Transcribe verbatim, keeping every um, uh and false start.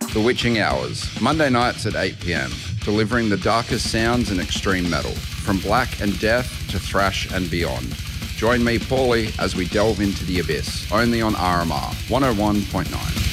The Witching Hours, Monday nights at eight p.m, delivering the darkest sounds in extreme metal, from black and death to thrash and beyond. Join me, Paulie, as we delve into the abyss, only on R M R one oh one point nine.